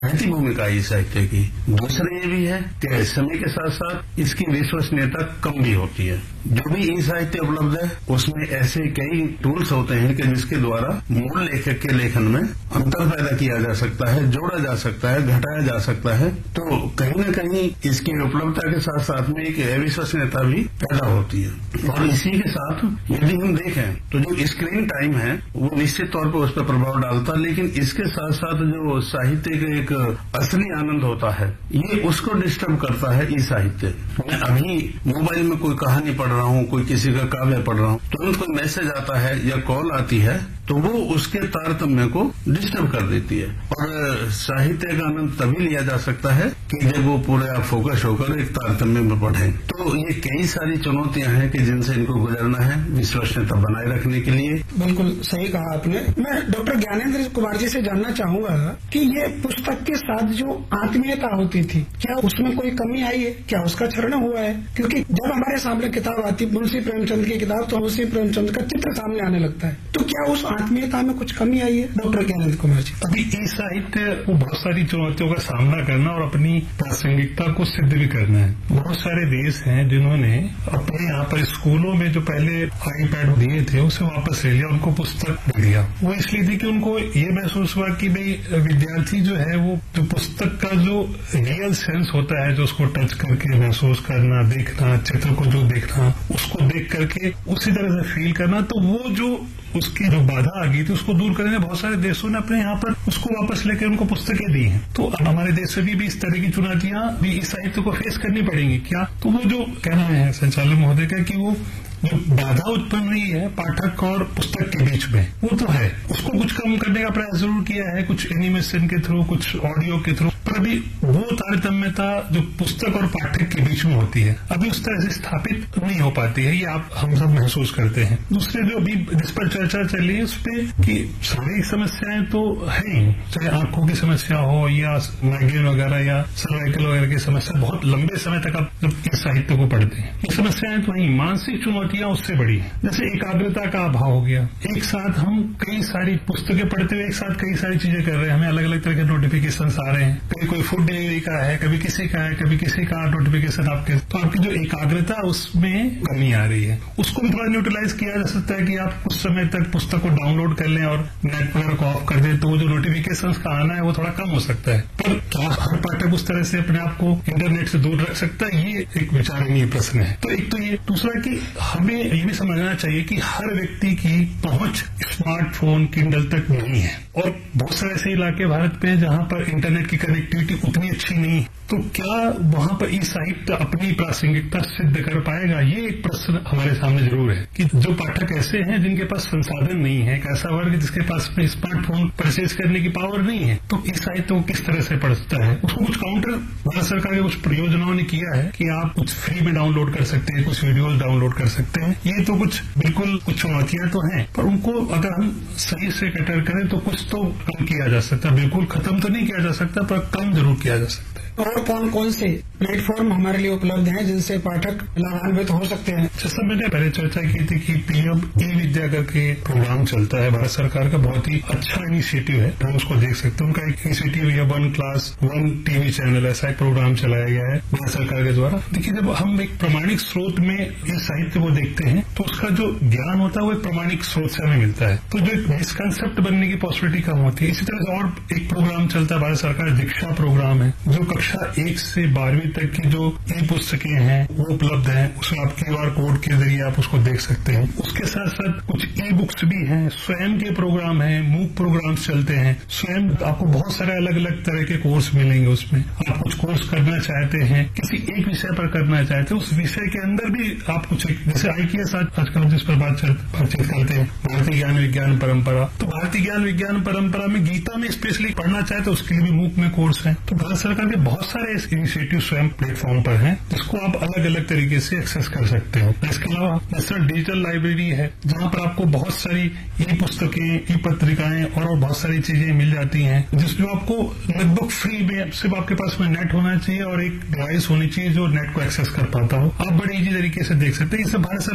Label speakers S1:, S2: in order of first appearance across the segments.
S1: महती भूमिका है साहित्य की। दूसरा ये भी है कि समय के साथ साथ इसकी विश्वसनीयता कम भी होती है। जो भी ई साहित्य उपलब्ध है उसमें ऐसे कई टूल्स होते हैं कि जिसके द्वारा मूल लेखक के लेखन में अंतर पैदा किया जा सकता है, जोड़ा जा सकता है, घटाया जा सकता है। तो कहीं न कहीं इसकी उपलब्धता के साथ साथ में एक अविश्वसनीयता भी पैदा होती है। और इसी के साथ यदि हम देखें तो जो स्क्रीन टाइम है वो निश्चित तौर पर उस पर प्रभाव डालता है, लेकिन इसके साथ साथ जो साहित्य का एक असली आनंद होता है ये उसको डिस्टर्ब करता है ई साहित्य। मैं अभी मोबाइल में कोई कहानी पढ़ रहा हूँ, कोई किसी का काव्य पढ़ रहा हूँ, तुरंत कोई मैसेज आता है या कॉल आती है तो वो उसके तारतम्य को डिस्टर्ब कर देती है। और साहित्य का आनंद तभी लिया जा सकता है कि जब वो पूरे आप फोकस होकर एक तारतम्य में पढ़ें। तो ये कई सारी चुनौतियां हैं कि जिनसे इनको गुजरना है विश्वसनीयता बनाए रखने के लिए।
S2: बिल्कुल सही कहा आपने। मैं डॉक्टर ज्ञानेंद्र कुमार जी से जानना चाहूंगा कि ये पुस्तक के साथ जो आत्मीयता होती थी क्या उसमें कोई कमी आई है, क्या उसका क्षरण हुआ है? क्योंकि जब हमारे सामने किताब आती मुंशी प्रेमचंद की किताब तो मुंशी प्रेमचंद का चित्र सामने आने लगता है, तो क्या उस आत्मीयता में कुछ कमी आई है? डॉक्टर ज्ञानेंद्र कुमार जी।
S3: अभी ई साहित्य को बहुत सारी चुनौतियों का सामना करना और अपनी प्रासंगिकता को सिद्ध भी करना है। बहुत सारे देश हैं जिन्होंने अपने यहाँ पर स्कूलों में जो पहले iPad दिए थे उसे वापस ले लिया, उनको पुस्तक दे दिया। वो इसलिए थी कि उनको ये महसूस हुआ कि भाई विद्यार्थी जो है वो जो पुस्तक का जो रियल सेंस होता है, जो उसको टच करके महसूस करना, देखना, चित्र को जो देखना, उसको देख करके उसी तरह से फील करना, तो वो जो उसकी जो बाधा आ गई थी उसको दूर करने बहुत सारे देशों ने अपने यहाँ पर उसको वापस लेकर उनको पुस्तकें दी हैं। तो अब हमारे देश में भी इस तरह की चुनौतियां भी इस साहित्य को फेस करनी पड़ेंगी क्या? तो वो जो कहना है संचालक महोदय का कि वो जो बाधा उत्पन्न हुई है पाठक और पुस्तक के बीच में वो तो है, उसको कुछ कम करने का प्रयास जरूर किया है, कुछ एनिमेशन के थ्रू, कुछ ऑडियो के थ्रू, पर अभी वो तारतम्यता जो पुस्तक और पाठक के बीच में होती है अभी उस तरह से स्थापित नहीं हो पाती है। ये हम सब महसूस करते हैं। दूसरे जो अभी जिस पर चर्चा चली है उस पर कि शारीरिक समस्याएं तो है ही, चाहे आंखों की समस्या हो या माइग्रेन वगैरह या सर्वाइकल वगैरह की समस्या, बहुत लंबे समय तक आप जब इस साहित्य को पढ़ते हैं ये समस्याएं तो है। मानसिक चुनौतियां उससे बड़ी है, जैसे एकाग्रता का अभाव हो गया। एक साथ हम कई सारी पुस्तकें पढ़ते हुए एक साथ कई सारी चीजें कर रहे हैं, हमें अलग अलग तरह के नोटिफिकेशन आ रहे हैं, कभी कोई फूड डिलीवरी का है, कभी किसी का है, कभी किसी का नोटिफिकेशन आपके, तो आपकी जो एकाग्रता उसमें कमी आ रही है। उसको भी थोड़ा न्यूट्रलाइज किया जा सकता है कि आप कुछ समय तक पुस्तक को डाउनलोड कर लें और नेट वगैरह को ऑफ कर दें, तो वो जो नोटिफिकेशन का आना है वो थोड़ा कम हो सकता है। पर क्या हर पाठक उस तरह से अपने आप को इंटरनेट से दूर रख सकता है? ये एक विचारणीय प्रश्न है। तो एक तो ये, दूसरा कि हमें ये भी समझना चाहिए कि हर व्यक्ति की पहुंच स्मार्टफोन किंडल तक नहीं है और बहुत सारे ऐसे इलाके भारत में जहां पर इंटरनेट की कनेक्टिविटी उतनी अच्छी नहीं है, तो क्या वहां पर ई साहित्य अपनी प्रासंगिकता सिद्ध कर पाएगा? ये एक प्रश्न हमारे सामने जरूर है कि जो पाठक ऐसे हैं जिनके पास संसाधन नहीं है, एक ऐसा वर्ग जिसके पास में स्मार्टफोन परचेज करने की पावर नहीं है, तो ई साहित्य को किस तरह से पढ़ सकता है? उसको कुछ काउंटर भारत सरकार के कुछ योजनाओं ने किया है कि आप कुछ फ्री में डाउनलोड कर सकते हैं, कुछ वीडियोज डाउनलोड कर सकते हैं। ये तो कुछ बिल्कुल कुछ चुनौतियां तो हैं, पर उनको अगर हम सही से कैटर करें तो कुछ तो कम किया जा सकता है। बिल्कुल खत्म तो नहीं किया जा सकता पर कम जरूर किया जा सकता है।
S2: और कौन कौन से प्लेटफॉर्म हमारे लिए उपलब्ध हैं जिनसे पाठक लाभान्वित हो सकते हैं?
S3: जैसा मैंने पहले चर्चा की थी कि पीएम ई विद्या करके प्रोग्राम चलता है, भारत सरकार का बहुत ही अच्छा इनिशिएटिव है, हम उसको देख सकते हैं। उनका एक इनिशिएटिव है 1 क्लास 1 टीवी चैनल, ऐसा एक प्रोग्राम चलाया गया है भारत सरकार के द्वारा। देखिए, जब हम एक प्रामाणिक स्रोत में इस साहित्य को देखते हैं तो उसका जो ज्ञान होता है वो एक प्रामाणिक स्रोत से हमें मिलता है, तो जो एक मिसकंसेप्ट बनने की पॉसिबिलिटी कम होती है। इसी तरह से और एक प्रोग्राम चलता है भारत सरकार दीक्षा प्रोग्राम है, जो कक्षा 1 से 12वीं तक की जो ई पुस्तकें हैं वो उपलब्ध हैं, उसमें आप QR कोड के जरिए आप उसको देख सकते हैं। उसके साथ साथ कुछ ई बुक्स भी हैं, स्वयं के प्रोग्राम हैं, मूक प्रोग्राम्स चलते हैं, स्वयं आपको बहुत सारे अलग अलग तरह के कोर्स मिलेंगे। उसमें आप कुछ कोर्स करना चाहते हैं, किसी एक विषय पर करना चाहते हैं, उस विषय के अंदर भी आप कुछ, जैसे IKS आजकल जिस पर बातचीत करते हैं, भारतीय ज्ञान विज्ञान परंपरा, तो भारतीय ज्ञान विज्ञान परंपरा में गीता में स्पेशली पढ़ना चाहते हैं उसके लिए भी मूक में कोर्स है। तो भारत सरकार के बहुत सारे इनिशिएटिव स्वयं प्लेटफॉर्म पर हैं जिसको आप अलग अलग तरीके से एक्सेस कर सकते हो। इसके अलावा नेशनल डिजिटल लाइब्रेरी है जहां पर आपको बहुत सारी ई पुस्तकें, ई पत्रिकाएं और बहुत सारी चीजें मिल जाती हैं, जिसमें आपको लगभग फ्री में, सिर्फ आपके पास में नेट होना चाहिए और एक डिवाइस होनी चाहिए जो नेट को एक्सेस कर पाता हो, आप बड़ी इजी तरीके से देख सकते हैं। इससे भारत सरकार के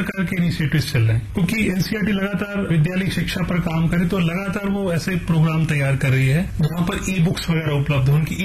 S3: इनिशिएटिव्स चल रहे हैं, क्योंकि एनसीईआरटी लगातार विद्यालय शिक्षा पर काम करे, तो लगातार वो ऐसे प्रोग्राम तैयार कर रही है जहां पर ई बुक्स वगैरह उपलब्ध हो, उनकी